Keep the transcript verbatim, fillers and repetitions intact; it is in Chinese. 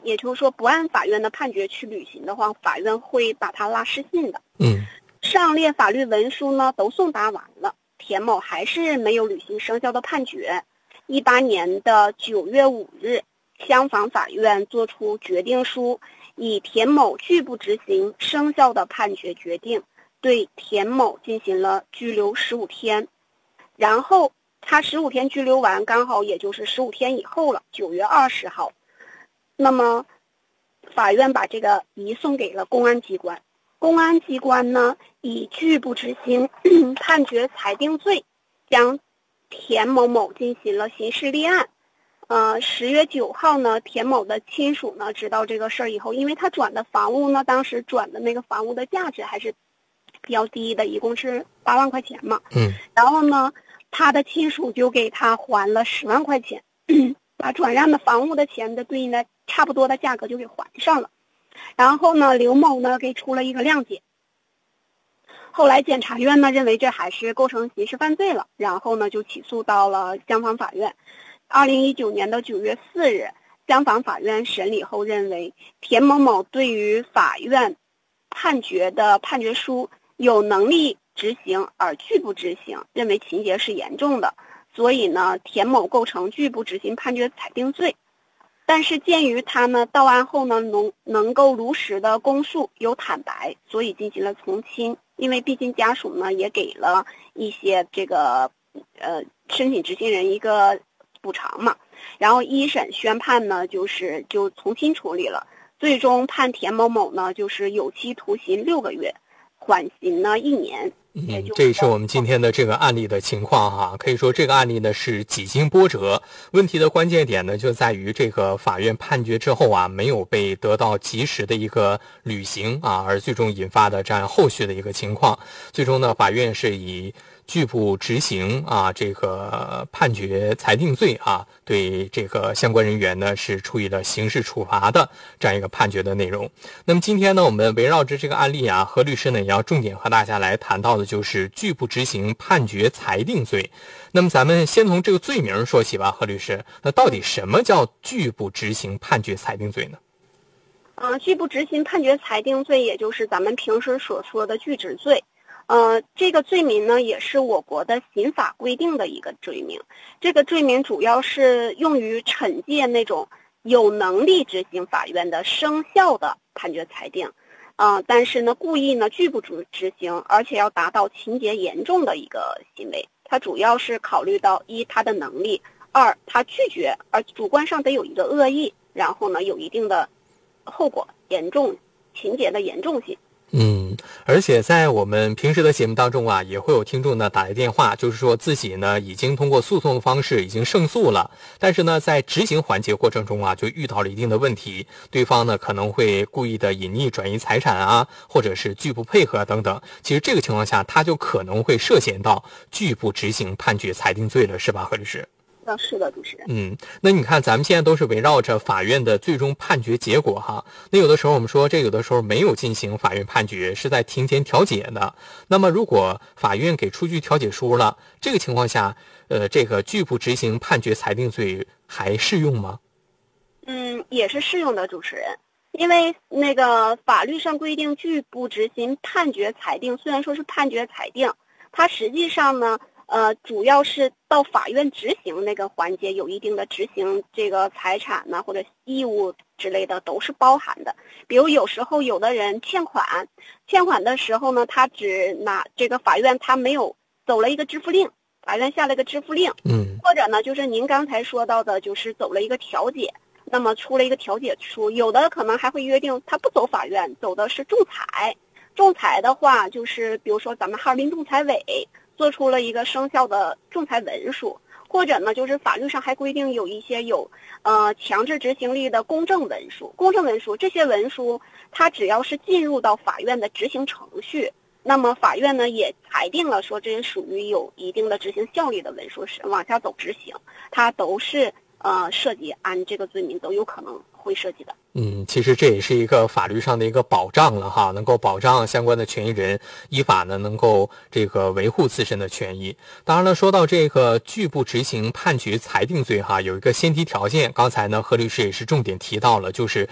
也就是说不按法院的判决去履行的话，法院会把它拉失信的。 嗯， 上列法律文书呢都送达完了，田某还是没有履行生效的判决。一八年的九月五日，香坊法院作出决定书，以田某拒不执行生效的判决决定，对田某进行了拘留十五天。然后他十五天拘留完，刚好也就是十五天以后了，九月二十号。那么法院把这个移送给了公安机关，公安机关呢以拒不执行判决裁定罪，将田某某进行了刑事立案。呃，十月九号呢，田某的亲属呢知道这个事儿以后，因为他转的房屋呢，当时转的那个房屋的价值还是比较低的，一共是八万块钱嘛。 嗯。 然后呢，他的亲属就给他还了十万块钱，把转让的房屋的钱的对应的差不多的价格就给还上了。然后呢，刘某呢给出了一个谅解。后来检察院呢认为这还是构成刑事犯罪了，然后呢就起诉到了香坊法院。二零一九年的九月四日，香坊法院审理后认为，田某某对于法院判决的判决书有能力执行而拒不执行，认为情节是严重的，所以呢，田某构成拒不执行判决裁定罪。但是鉴于他呢到案后呢能能够如实的供述有坦白，所以进行了从轻。因为毕竟家属呢也给了一些这个呃申请执行人一个补偿嘛，然后一审宣判呢就是就从轻处理了，最终判田某某呢就是有期徒刑六个月，缓刑呢一年。 嗯，这是我们今天的这个案例的情况哈。可以说这个案例呢是几经波折，问题的关键点呢就在于这个法院判决之后啊没有被得到及时的一个履行啊，而最终引发的这样后续的一个情况。最终呢，法院是以拒不执行啊这个判决裁定罪啊，对这个相关人员呢是处以了刑事处罚的这样一个判决的内容。那么今天呢，我们围绕着这个案例啊，何律师呢也要重点和大家来谈到的就是拒不执行判决裁定罪。那么咱们先从这个罪名说起吧，何律师，那到底什么叫拒不执行判决裁定罪呢？ 呃，拒不执行判决裁定罪，也就是咱们平时所说的拒执罪。呃，这个罪名呢，也是我国的刑法规定的一个罪名。这个罪名主要是用于惩戒那种有能力执行法院的生效的判决裁定，呃，但是呢，故意呢拒不执执行，而且要达到情节严重的一个行为。它主要是考虑到一他的能力，二他拒绝，而主观上得有一个恶意，然后呢有一定的后果严重情节的严重性。 嗯，而且在我们平时的节目当中啊，也会有听众呢打来电话，就是说自己呢已经通过诉讼的方式已经胜诉了，但是呢在执行环节过程中啊就遇到了一定的问题，对方呢可能会故意的隐匿转移财产啊，或者是拒不配合等等。其实这个情况下他就可能会涉嫌到拒不执行判决裁定罪了，是吧，何律师？ 是的，主持人。 嗯，那你看咱们现在都是围绕着法院的最终判决结果哈。那有的时候我们说这有的时候没有进行法院判决，是在庭前调解的。那么如果法院给出具调解书了，这个情况下，呃，这个拒不执行判决裁定罪还适用吗？ 嗯，也是适用的，主持人。因为那个法律上规定拒不执行判决裁定，虽然说是判决裁定，它实际上呢呃，主要是到法院执行那个环节有一定的执行这个财产呢或者义务之类的都是包含的。比如有时候有的人欠款，欠款的时候呢，他只拿这个法院他没有走了一个支付令，法院下了一个支付令， 嗯， 或者呢就是您刚才说到的，就是走了一个调解，那么出了一个调解书，有的可能还会约定他不走法院，走的是仲裁。仲裁的话，就是比如说咱们哈尔滨仲裁委做出了一个生效的仲裁文书，或者呢就是法律上还规定有一些有呃强制执行力的公证文书。公证文书这些文书它只要是进入到法院的执行程序，那么法院呢也裁定了说这属于有一定的执行效力的文书，是往下走执行，它都是呃涉及按这个罪名都有可能会涉及的。 嗯，其实这也是一个法律上的一个保障了哈，能够保障相关的权益人依法呢能够这个维护自身的权益。当然了，说到这个拒不执行判决裁定罪哈，有一个先提条件，刚才呢何律师也是重点提到了，就是